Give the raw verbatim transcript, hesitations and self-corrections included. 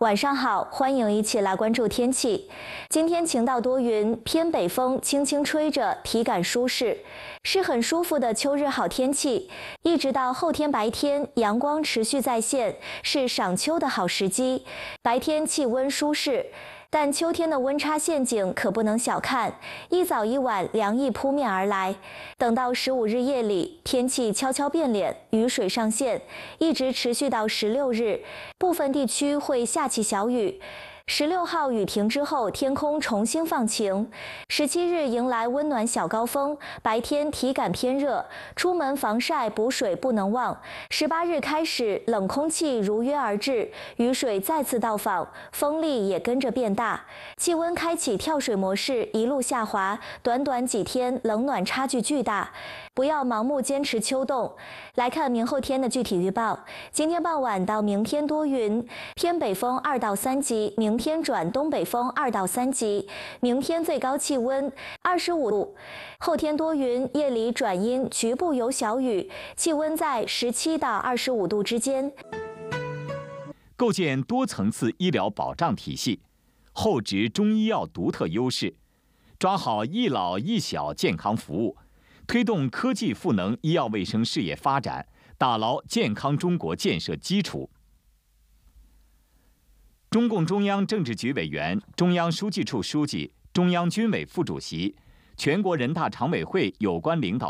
晚上好，欢迎一起来关注天气。今天晴到多云，偏北风轻轻吹着，体感舒适，是很舒服的秋日好天气。一直到后天白天，阳光持续在线，是赏秋的好时机。白天气温舒适，但秋天的温差陷阱可不能小看，一早一晚凉意扑面而来。等到十五日夜里，天气悄悄变脸，雨水上线，一直持续到十六日，部分地区会下起小雨。十六号雨停之后，天空重新放晴。十七日迎来温暖小高峰，白天体感偏热，出门防晒补水不能忘。十八日开始，冷空气如约而至，雨水再次到访，风力也跟着变大，气温开启跳水模式，一路下滑。短短几天，冷暖差距巨大，不要盲目坚持秋冻。来看明后天的具体预报：今天傍晚到明天多云，偏北风二到三级，明天转东北风二到三级，明天最高气温二十五度。后天多云，夜里转阴，局部有小雨，气温在十七到二十五度之间。 构建多层次医疗保障体系，厚植中医药独特优势，抓好一老一小健康服务，推动科技赋能医药卫生事业发展，打牢健康中国建设基础。中共中央政治局委员、中央书记处书记、中央军委副主席、全国人大常委会有关领导